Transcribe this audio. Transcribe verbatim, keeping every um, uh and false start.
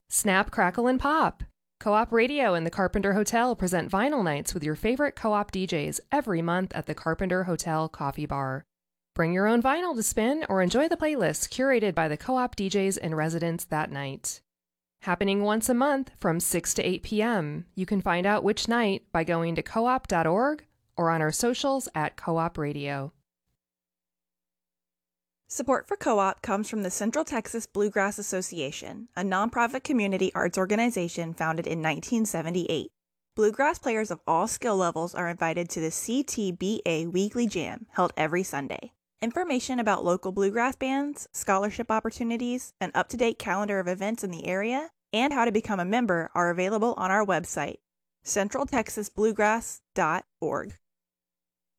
Snap, crackle, and pop! Co-op Radio and the Carpenter Hotel present vinyl nights with your favorite co-op D Js every month at the Carpenter Hotel Coffee Bar. Bring your own vinyl to spin or enjoy the playlists curated by the co-op D Js in residence that night. Happening once a month from six to eight p.m. You can find out which night by going to co op dot org or on our socials at Co-op Radio. Support for Co-op comes from the Central Texas Bluegrass Association, a nonprofit community arts organization founded in nineteen seventy-eight. Bluegrass players of all skill levels are invited to the C T B A Weekly Jam, held every Sunday. Information about local bluegrass bands, scholarship opportunities, an up-to-date calendar of events in the area, and how to become a member are available on our website, central texas bluegrass dot org.